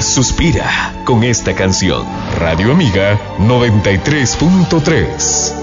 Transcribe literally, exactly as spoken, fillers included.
suspira con esta canción. Radio Amiga noventa y tres punto tres.